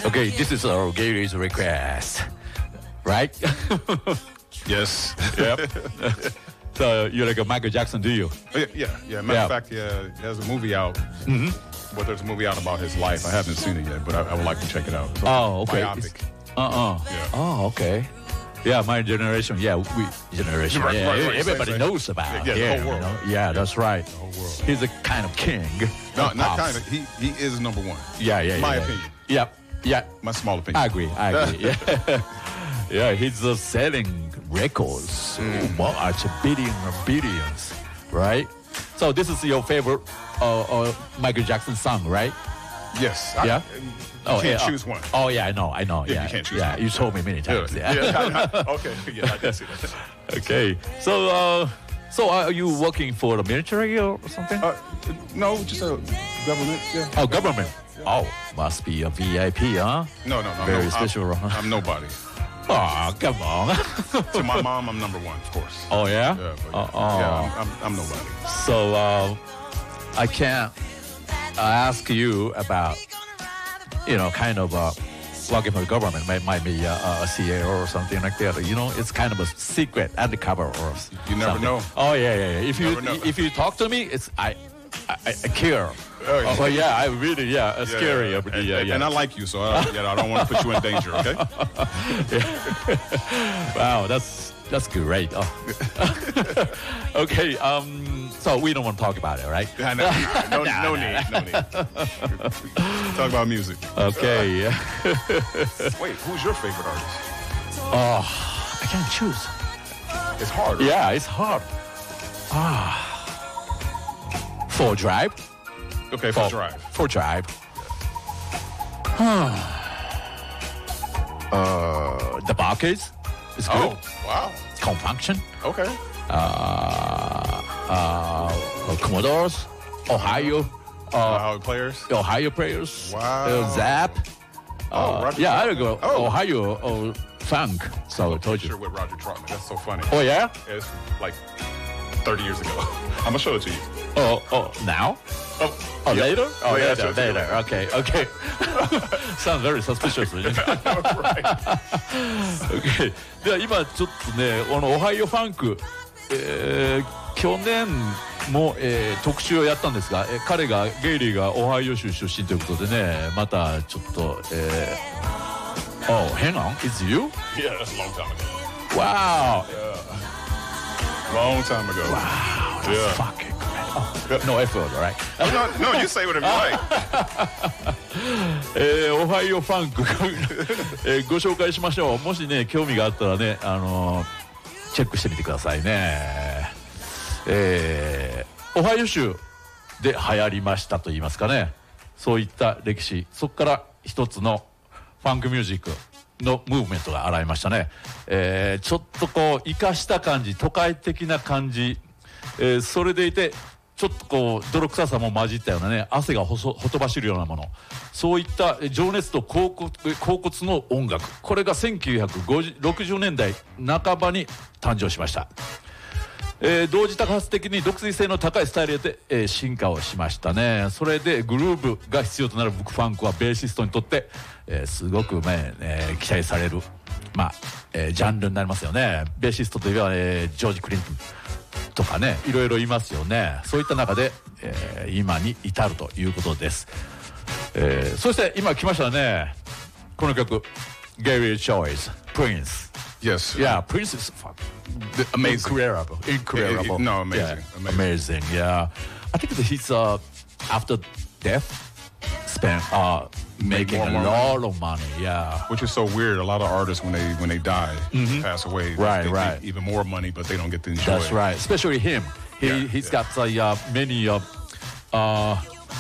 Okay, this is Gary's request, right? Yes. Yep. So you're like a Michael Jackson, do you? Yeah. Matter of fact, there's a movie out. Well, there's a movie out about his life. I haven't seen it yet, but I would like to check it out. Okay. Biopic. Yeah. Oh, okay. Yeah, my generation. Yeah, generation. Right, everybody same. knows about. Yeah, the whole world. Yeah, that's right. The whole world. He's a kind of king. No, not kind of. He is number one. Yeah. My opinion. Yeah. My small opinion. I agree. Yeah, he's selling records. Much billions, right? So this is your favorite Michael Jackson song, right? Yes. Yeah. You can't choose one. Oh yeah, I know. Yeah, you can't choose yeah, one. you told me many times. Okay. Yeah, I did see that. Okay. So are you working for the military or something? No, just a government. Yeah. Oh, government. Oh, must be a VIP, huh? No. Very special. I'm nobody. Oh, come on. To my mom, I'm number one, of course. Oh yeah. I'm nobody. So I can't ask you about, kind of working for the government. Might be a CA or something like that. It's kind of a secret undercover or You never something. know. Oh yeah. If you talk to me, it's I care. Oh yeah, I really scary. And I like you, so I don't want to put you in danger. Okay. Wow, that's great. Oh. Okay. So we don't want to talk about it, right? No need. Talk about music. Okay. Wait, who's your favorite artist? Oh, I can't choose. It's hard. Right? Yeah, it's hard. For Drive. Okay, for Drive. For Drive. The Barcades is good. Oh, wow. Confunction. Okay. Commodores. Ohio players. Ohio players. Wow. Zap. Roger I Troutman. go Ohio funk. So I told you. Picture with Roger Troutman. That's so funny. Oh yeah. It's like 30 years ago. I'm gonna show it to you. Oh now. Yeah. Later? Oh, Yeah, later. sure. Okay. Sounds very suspicious. Right. Okay. では今ちょっとね、オハイオファンク、去年も、特集をやったんですが、ゲイリーがオハイオ州出身ということでね、またちょっと、Oh, hang on, it's you? Yeah, that's a long time ago. Wow. Long time ago. Wow, that's Yeah. fucking great. Oh, no effort, right? No, you say whatever you like. オハイオファンク、ご紹介しましょう。もしね興味があったらねチェックしてみてくださいね。オハイオ州で流行りましたと言いますかね、そういった歴史、そこから一つのファンクミュージックのムーブメントが現れましたね。ちょっとこう生かした感じ、都会的な感じ、それでいてちょっとこう泥臭さも混じったようなね、汗がほとばしるようなもの、そういった情熱と恍惚の音楽、これが1960年代半ばに誕生しました。同時多発的に独自性の高いスタイルで、進化をしましたね。それでグルーブが必要となるファンクはベーシストにとって、すごく、期待される、ジャンルになりますよね。ベーシストといえば、ジョージ・クリントンとかね、いろいろいますよね。そういった中で、今に至るということです。そして今来ましたね、この曲 Gary Choice Prince. Yes. Yeah, Prince is amazing. Incredible. No, amazing. Yeah, amazing. Yeah, I think that he's after death spent making a lot of money. Yeah, Which is so weird. A lot of artists when they die, pass away, Right, they right. make even more money, but they don't get to enjoy that's it. right. Especially him. He's got many